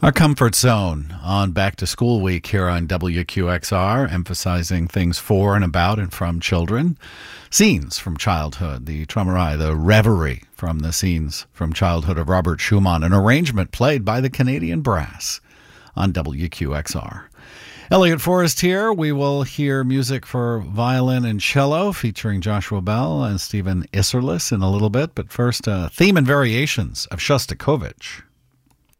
Our comfort zone on Back to School Week here on WQXR, emphasizing things for and about and from children. Scenes from childhood, the Traumerei, the reverie from the scenes from childhood of Robert Schumann, an arrangement played by the Canadian Brass on WQXR. Elliot Forrest here. We will hear music for violin and cello featuring Joshua Bell and Stephen Isserlis in a little bit. But first, theme and variations of Shostakovich.